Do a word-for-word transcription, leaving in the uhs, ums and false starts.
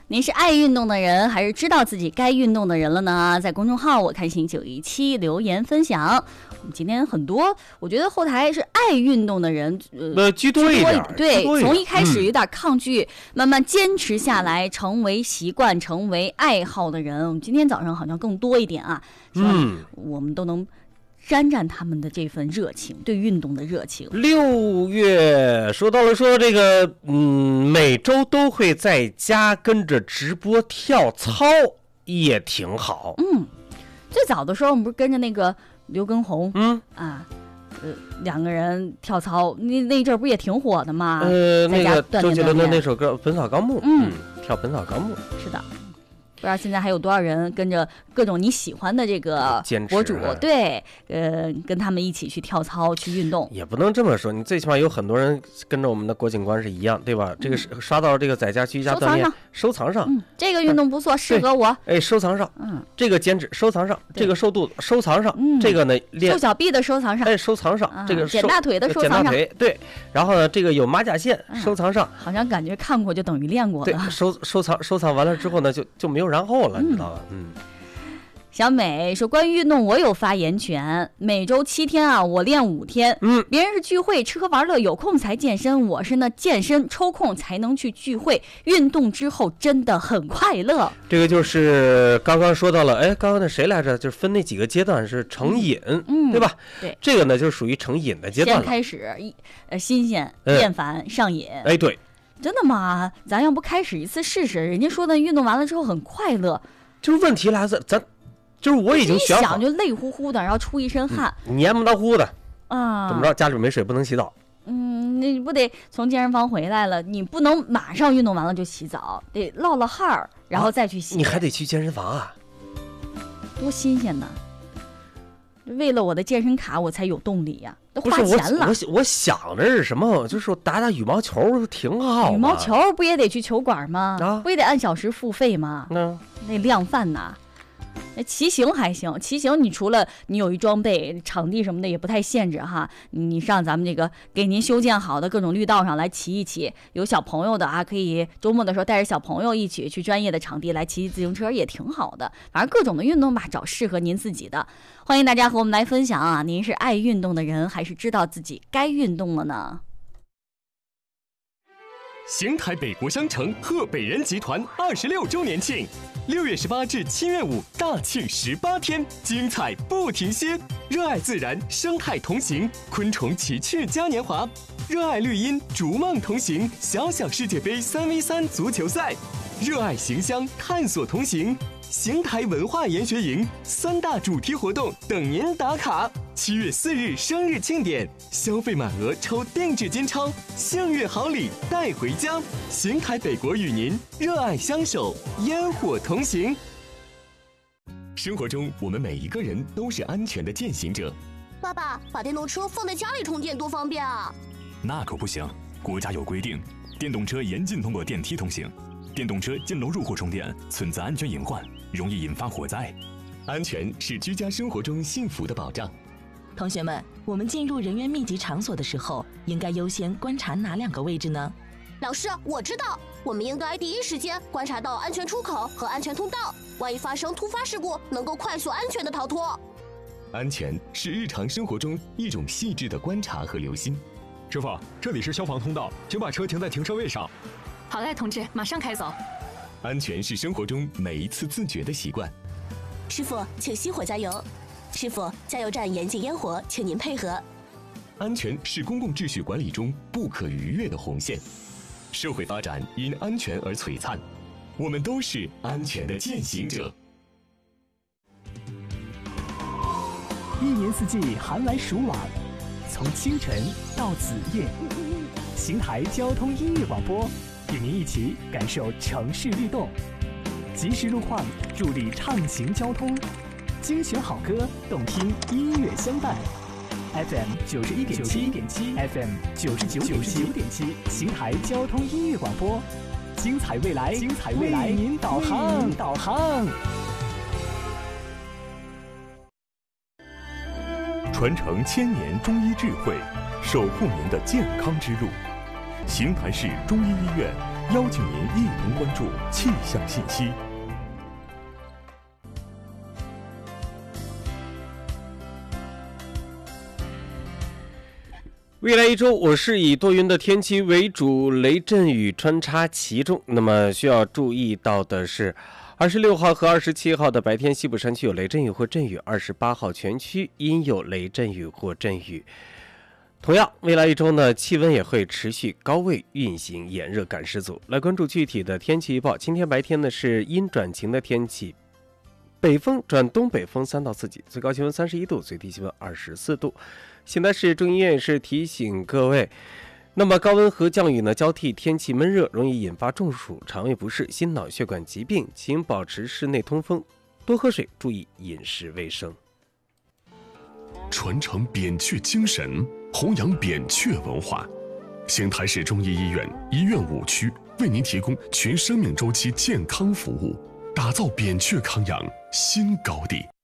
您是爱运动的人，还是知道自己该运动的人了呢？在公众号我看行九一七留言分享。我们今天很多，我觉得后台是爱运动的人， 呃，居多一点。 对，从一开始有点嗯、 抗拒，慢慢坚持下来，成为习惯，成为爱好的人。我们今天早上好像更多一点啊，希望我们都能沾沾他们的这份热情，对运动的热情。 六月说到了说这个，嗯，每周都会在家跟着直播跳操，也挺好。 嗯，最早的时候我们不是跟着那个刘畊宏， 嗯啊，呃，两个人跳操，那那阵儿不也挺火的吗？ 呃，那个锻炼周杰伦的锻炼那首歌《本草纲目》， 嗯， 跳《本草纲目》。 是的。不知道现在还有多少人跟着各种你喜欢的这个博主，对，呃，跟他们一起去跳操、去运动。 也不能这么说，你最起码有很多人跟着我们的郭警官是一样，对吧？嗯、这个是刷到这个在家居家锻炼，收藏上， 嗯，这个运动不错，适合我。 哎，收藏上， 嗯， 这个减脂收藏上，这个瘦肚子收藏上，嗯，这个呢练瘦小臂的收藏上， 哎，收藏上， 啊、 这个减大腿的收藏上， 减大腿对。然后呢，这个有马甲线、嗯、收藏上， 好像感觉看过就等于练过了。 对，收收藏收藏完了之后呢，就就没有然后了， 嗯、 你知道。嗯， 小美说，关于运动我有发言权，每周七天啊，我练五天。 嗯， 别人是聚会吃喝玩乐，有空才健身，我是呢健身抽空才能去聚会。运动之后真的很快乐。 这个就是刚刚说到了，哎，刚刚那谁来着？就是分那几个阶段是成瘾， 嗯， 对吧？ 对， 这个呢就属于成瘾的阶段了。 先开始一呃新鲜、厌烦、嗯、上瘾。 哎，对， 真的吗？咱要不开始一次试试？人家说的运动完了之后很快乐。 就是问题来自咱，就是我已经选好， 一想就累乎乎的，然后出一身汗， 嗯、黏不到乎的啊！ 怎么着？家里没水不能洗澡。 嗯，那不得从健身房回来了，你不能马上运动完了就洗澡，得落了汗儿，然后再去洗、 啊。你还得去健身房啊？ 多新鲜呢！为了我的健身卡，我才有动力呀、啊，都花钱了。 我我我想着是什么？就是说打打羽毛球挺好。 羽毛球不也得去球馆吗？ 啊， 不也得按小时付费吗？ 那那量贩呐。那骑行还行，骑行你除了你有一装备，场地什么的也不太限制哈。你上咱们这个给您修建好的各种绿道上来骑一骑，有小朋友的啊，可以周末的时候带着小朋友一起去专业的场地来骑自行车，也挺好的。反正各种的运动吧，找适合您自己的。欢迎大家和我们来分享啊，您是爱运动的人，还是知道自己该运动了呢？ 邢台北国商城贺北人集团二十六周年庆，六月十八至七月五大庆十八天，精彩不停歇。热爱自然，生态同行，昆虫奇趣嘉年华；热爱绿荫，逐梦同行，小小世界杯三 v 三足球赛；热爱行乡，探索同行。邢台文化研学营三大主题活动等您打卡。七月四日生日庆典，消费满额抽定制金钞，幸运好礼带回家。邢台北国与您热爱相守，烟火同行。生活中，我们每一个人都是安全的践行者。 爸爸，把电动车放在家里充电多方便啊！ 那可不行，国家有规定，电动车严禁通过电梯通行。电动车进楼入户充电存在安全隐患，容易引发火灾。 安全是居家生活中幸福的保障。 同学们，我们进入人员密集场所的时候，应该优先观察哪两个位置呢？ 老师，我知道，我们应该第一时间观察到安全出口和安全通道，万一发生突发事故，能够快速安全的逃脱。 安全是日常生活中一种细致的观察和留心。 师傅，这里是消防通道，请把车停在停车位上。 好嘞，同志，马上开走。 安全是生活中每一次自觉的习惯。 师傅，请熄火加油。师傅，加油站严禁烟火，请您配合。 安全是公共秩序管理中不可逾越的红线。社会发展因安全而璀璨，我们都是安全的践行者。 一年四季寒来暑往，从清晨到子夜，邢台交通音乐广播与您一起感受城市律动，及时路况助力畅行交通，精选好歌，动听音乐相伴。F M 九十一点七点七 ，F M 九十九点九点七，邢台交通音乐广播，精彩未来，精彩未来，为您导航，导航。 传承千年中医智慧，守护您的健康之路。邢台市中医医院邀请您一同关注气象信息。 未来一周，我市以多云的天气为主，雷阵雨穿插其中。那么需要注意到的是，二十六号和二十七号的白天，西部山区有雷阵雨或阵雨；二十八号全区阴有雷阵雨或阵雨。同样，未来一周呢，气温也会持续高位运行，炎热感十足。来关注具体的天气预报。今天白天呢是阴转晴的天气，北风转东北风三到四级，最高气温三十一度，最低气温二十四度。现在是中医院是提醒各位，那么高温和降雨呢交替，天气闷热，容易引发中暑、肠胃不适、心脑血管疾病，请保持室内通风，多喝水，注意饮食卫生。 传承扁鹊精神，弘扬扁鹊文化。邢台市中医医院医院五区为您提供全生命周期健康服务，打造扁鹊康养新高地。